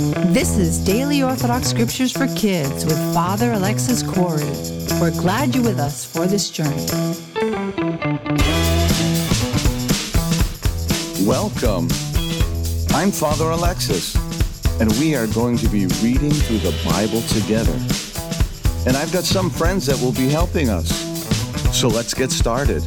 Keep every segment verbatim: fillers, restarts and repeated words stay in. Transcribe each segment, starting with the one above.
This is Daily Orthodox Scriptures for Kids with Father Alexis Corey. We're glad you're with us for this journey. Welcome. I'm Father Alexis, and we are going to be reading through the Bible together. And I've got some friends that will be helping us. So let's get started.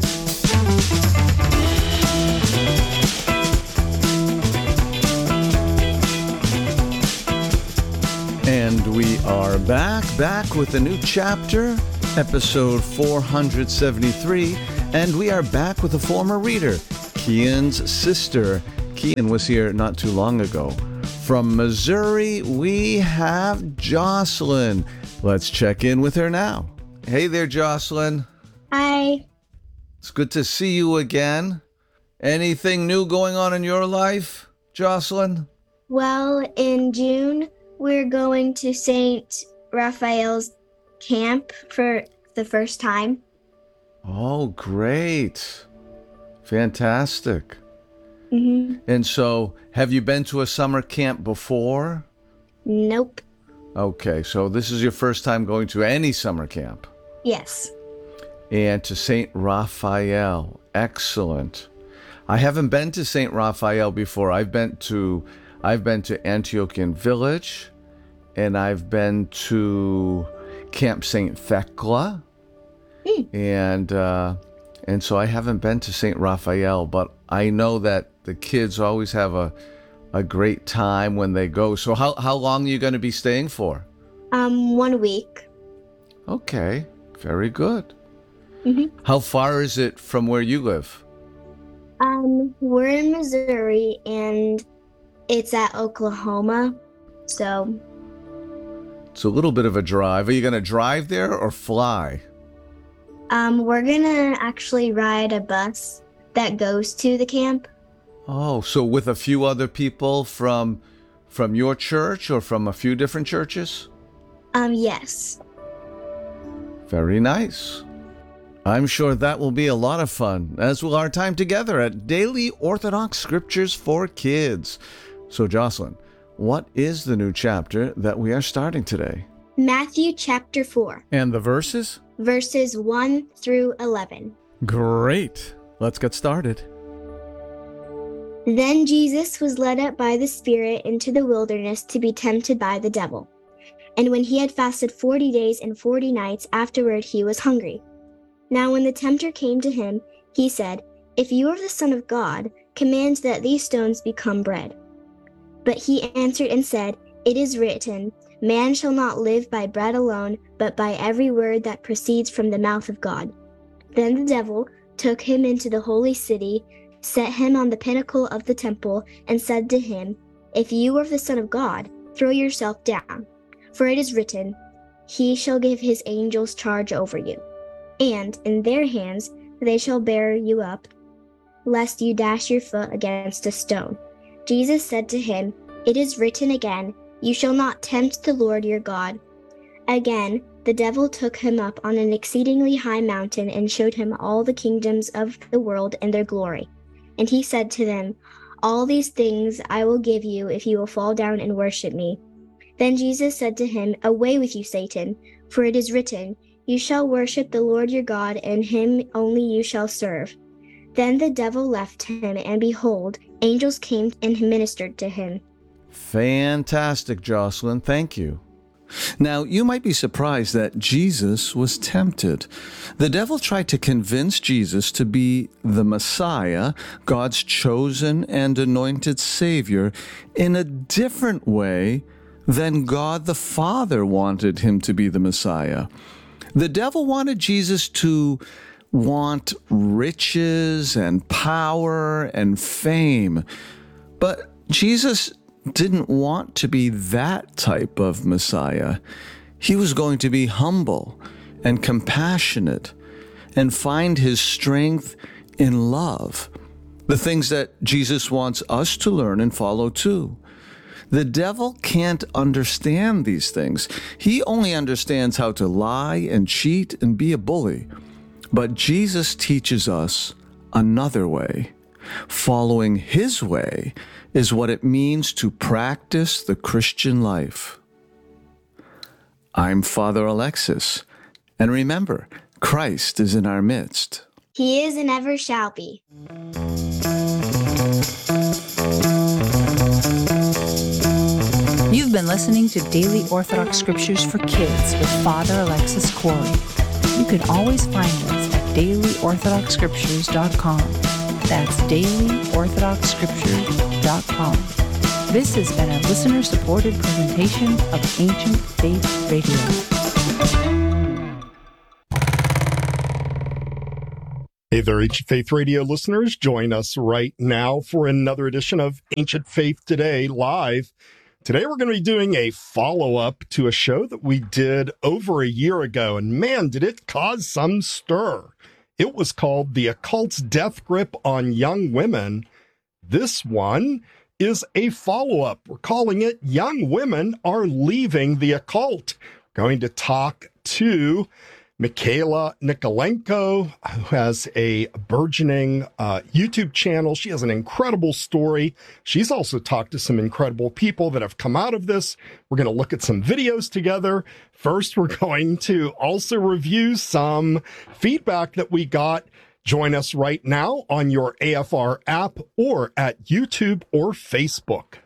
And we are back, back with a new chapter, episode four hundred seventy-three, and we are back with a former reader, Kian's sister. Kian was here not too long ago. From Missouri, we have Jocelyn. Let's check in with her now. Hey there, Jocelyn. Hi. It's good to see you again. Anything new going on in your life, Jocelyn? Well, in June, we're going to Saint Raphael's camp for the first time. Oh, great. Fantastic. Mm-hmm. And so, have you been to a summer camp before? Nope. Okay, so this is your first time going to any summer camp. Yes. And to Saint Raphael. Excellent. I haven't been to Saint Raphael before. I've been to I've been to Antiochian Village, and I've been to Camp Saint Thecla. Mm. And uh, and so I haven't been to Saint Raphael, but I know that the kids always have a a great time when they go. So how how long are you going to be staying for? Um, one week. Okay, very good. Mm-hmm. How far is it from where you live? Um, we're in Missouri, and it's at Oklahoma, so... It's a little bit of a drive. Are you going to drive there or fly? Um, we're gonna actually ride a bus that goes to the camp. Oh, so with a few other people from from your church or from a few different churches? Um, yes. Very nice. I'm sure that will be a lot of fun, as will our time together at Daily Orthodox Scriptures for Kids. So, Jocelyn, what is the new chapter that we are starting today? Matthew chapter four, And the verses? verses one through eleven. Great. Let's get started. Then Jesus was led up by the Spirit into the wilderness to be tempted by the devil. And when he had fasted forty days and forty nights, afterward he was hungry. Now when the tempter came to him, he said, "If you are the Son of God, command that these stones become bread." But he answered and said, "It is written, man shall not live by bread alone, but by every word that proceeds from the mouth of God." Then the devil took him into the holy city, set him on the pinnacle of the temple, and said to him, "If you are the Son of God, throw yourself down. For it is written, he shall give his angels charge over you. And in their hands they shall bear you up, lest you dash your foot against a stone." Jesus said to him, "It is written again, you shall not tempt the Lord your God." Again, the devil took him up on an exceedingly high mountain and showed him all the kingdoms of the world and their glory. And he said to them, "All these things I will give you if you will fall down and worship me." Then Jesus said to him, "Away with you, Satan, for it is written, you shall worship the Lord your God, and him only you shall serve." Then the devil left him, and behold, angels came and ministered to him. Fantastic, Jocelyn. Thank you. Now, you might be surprised that Jesus was tempted. The devil tried to convince Jesus to be the Messiah, God's chosen and anointed Savior, in a different way than God the Father wanted him to be the Messiah. The devil wanted Jesus to want riches and power and fame, but Jesus didn't want to be that type of Messiah. He was going to be humble and compassionate and find his strength in love, the things that Jesus wants us to learn and follow too. The devil can't understand these things. He only understands how to lie and cheat and be a bully. But Jesus teaches us another way. Following his way is what it means to practice the Christian life. I'm Father Alexis, and remember, Christ is in our midst. He is and ever shall be. You've been listening to Daily Orthodox Scriptures for Kids with Father Alexis Corey. You can always find us at daily orthodox scriptures dot com. That's daily orthodox scriptures dot com. This has been a listener-supported presentation of Ancient Faith Radio. Hey there, Ancient Faith Radio listeners. Join us right now for another edition of Ancient Faith Today Live. Today we're going to be doing a follow-up to a show that we did over a year ago, and man, did it cause some stir. It was called The Occult's Death Grip on Young Women. This one is a follow-up. We're calling it Young Women Are Leaving the Occult. We're going to talk to Mikhaila Nikolenko, who has a burgeoning uh, YouTube channel. She has an incredible story. She's also talked to some incredible people that have come out of this. We're going to look at some videos together. First, we're going to also review some feedback that we got. Join us right now on your A F R app or at YouTube or Facebook.